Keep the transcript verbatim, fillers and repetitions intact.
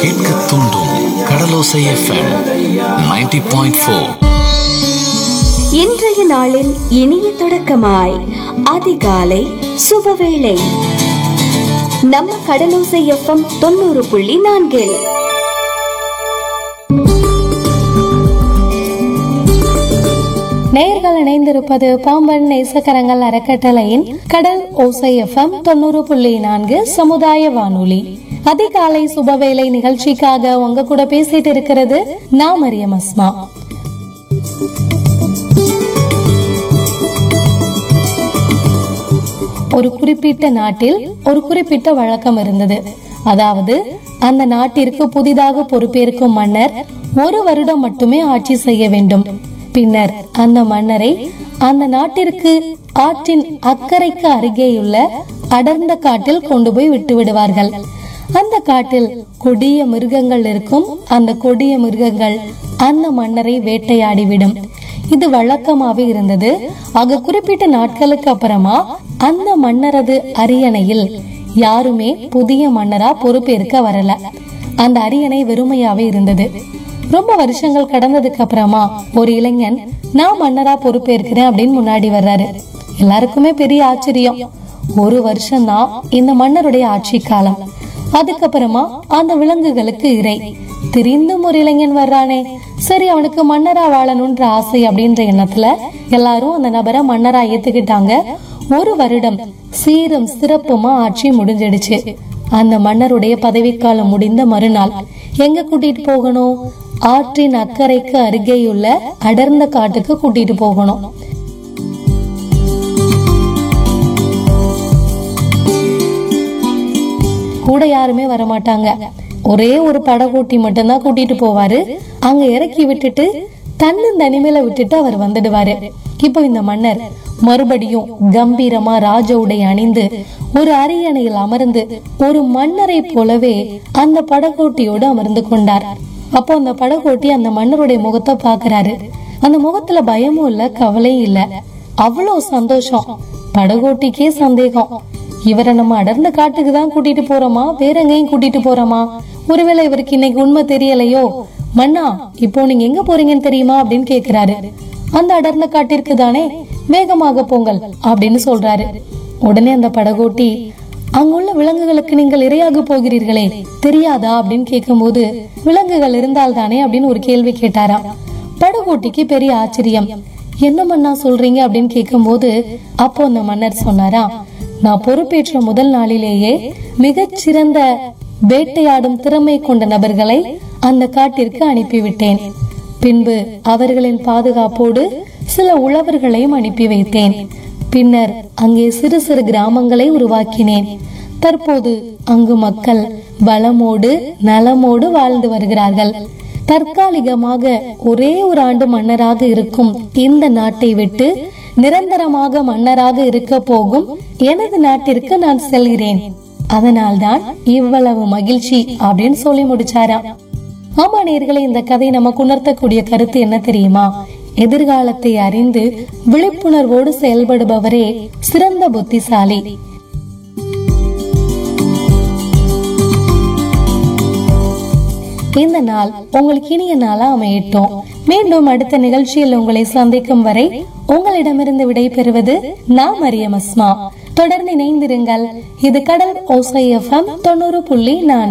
கேட்க தூண்டும் கடலோசை FM ninety point four. இன்றைய நாளின் இனிய தொடக்கமாய் அதிகாலை சுபவேளை நம்ம கடலோசை எஃப்எம் தொண்ணூறு புள்ளி நான்கில். நேயர்கள் இணைந்திருப்பது பாம்பன் நேசக்கரங்கள் அறக்கட்டளையின் கடல் ஓசை எஃப்எம் தொண்ணூறு புள்ளி நான்கு சமுதாய வானொலி. அதிகாலை சுபவேளை நிகழ்ச்சிக்காக உங்க கூட பேசிட்டு இருக்கிறது நான் மரியம் அஸ்மா. ஒரு குறிப்பிட்ட நாட்டில் ஒரு குறிப்பிட்ட வழக்கம் இருந்தது. அதாவது அந்த நாட்டிற்கு புதிதாக பொறுப்பேற்கும் மன்னர் ஒரு வருடம் மட்டுமே ஆட்சி செய்ய வேண்டும். பின்னர் அந்த மன்னரை அந்த நாட்டிற்கு ஆற்றின் அக்கறைக்கு அருகேயுள்ள அடர்ந்த காட்டில் கொண்டு போய் விட்டு விடுவார்கள். அந்த காட்டில் கொடிய மிருகங்கள் இருக்கும். அந்த கொடிய மிருகங்கள் அந்த மன்னரை வேட்டையாடிவிடும். இது வழக்கமாவே இருந்தது. ஆக குறிப்பிட்ட நாட்களுக்கு அப்புறமா அந்த மன்னரது அரியணையில் யாருமே புதிய மன்னரா பொறுப்பேற்க வரல. அந்த அரியணை வெறுமையாவே இருந்தது. ரொம்ப வருஷங்கள் கடந்ததுக்கு அப்புறமா ஒரு இளைஞன் நான் மன்னரா பொறுப்பேற்கிறேன் அப்படின்னு முன்னாடி வர்றாரு. எல்லாருக்குமே பெரிய ஆச்சரியம். ஒரு வருஷம் தான் இந்த மன்னருடைய ஆட்சி காலம். அதுக்கப்புறமா அந்த விலங்குகளுக்கு இறை. திரிந்தும் ஒரு இளைஞன் வர்றானே, சரி அவனுக்கு மன்னரா வாழணும்ன்ற ஆசை அப்படின்ற எண்ணத்துல எல்லாரும் அந்த நபரை மன்னரா ஏத்துக்கிட்டாங்க. ஒரு வருடம் சீரும் சிறப்புமா ஆட்சி முடிஞ்சிடுச்சு. அந்த மன்னருடைய பதவிக்காலம் முடிந்த மறுநாள் எங்க கூட்டிட்டு போகணும்? ஆற்றின் அக்கறைக்கு அருகேயுள்ள அடர்ந்த காட்டுக்கு கூட்டிட்டு போகணும். கூட யாருமே வரமாட்டாங்க. ஒரே ஒரு படகோட்டி மட்டும்தான் கூட்டிட்டு போவாரு. அங்க இறக்கி விட்டுட்டு தன்னன் தனிமையில விட்டுட்டு அவர் வந்துடுவாரு. இப்போ இந்த மன்னர் மறுபடியும் கம்பீரமா ராஜ உடை அணிந்து ஒரு அரியணையில் அமர்ந்து ஒரு மன்னரை போலவே அந்த படகோட்டியோடு அமர்ந்து கொண்டார். அப்போ அந்த படகோட்டி அந்த மன்னருடைய முகத்தை பாக்குறாரு. அந்த முகத்துல பயமும் இல்ல, கவலையும் இல்ல, அவ்வளவு சந்தோஷம். படகோட்டிக்கே சந்தேகம், இவரை நம்ம அடர்ந்த காட்டுக்கு தான் கூட்டிட்டு போறோமா, வேற எங்கேயும் கூட்டிட்டு போறோமா? ஒருவேளை இவருக்கு இன்னைக்கு உண்மை தெரியலையோ? மன்னா, இப்போ நீங்க எங்க போறீங்கன்னு தெரியுமா அப்படின்னு கேக்குறாரு. அந்த அடர்ந்த காட்டிற்கு தானே, வேகமாக போங்கள் அப்படின்னு சொல்றாரு. உடனே அந்த படகோட்டி, அங்குள்ள விலங்குகளுக்கு நீங்கள் இரையாக போகிறீர்களே தெரியாதா அப்படின்னு கேட்கும் போது, விலங்குகள் இருந்தால் தானே அப்படின்னு ஒரு கேள்வி கேட்டாராம். படகோட்டிக்கு பெரிய ஆச்சரியம். என்ன மன்னா சொல்றீங்க அப்படின்னு கேட்கும் போது, அப்போ அந்த மன்னர் சொன்னாரா, நான் பொறுப்பேற்ற முதல் நாளிலேயே மிகச்சிறந்த வேட்டையாடும் திறமை கொண்ட நபர்களை அந்த காட்டிற்கு அனுப்பிவிட்டேன். பின்பு அவர்களின் பாதுகாப்போடு சில உழவர்களையும் அனுப்பி வைத்தேன். பின்னர் அங்கே சிறு சிறு கிராமங்களை உருவாக்கினேன். தற்போது அங்கு மக்கள் வளமோடு நலமோடு வாழ்ந்து வருகிறார்கள். தற்காலிகமாக ஒரே ஒரு ஆண்டு மன்னராக இருக்கும் இந்த நாட்டை விட்டு நிரந்தரமாக மன்னராக இருக்க போகும் எனது நாட்டிற்கு நான் செல்கிறேன். அதனால்தான் இவ்வளவு மகிழ்ச்சி அப்படின்னு சொல்லி முடிச்சாராம். ஆமா நேயர்களே, இந்த கதை நமக்கு உணர்த்தக்கூடிய கருத்து என்ன தெரியுமா? எதிர்காலத்தை அறிந்து விழிப்புணர்வோடு செயல்படுபவரே சிறந்த புத்திசாலி. இந்த நாள் உங்களுக்கு இனிய நாளா அமையட்டும். மீண்டும் அடுத்த நிகழ்ச்சியில் உங்களை சந்திக்கும் வரை உங்களிடமிருந்து விடை பெறுவது நான் மரியம் அஸ்மா. தொடர்ந்து இணைந்திருங்கள். இது கடல் ஓசை எஃப்எம் தொண்ணூறு புள்ளி நான்கு.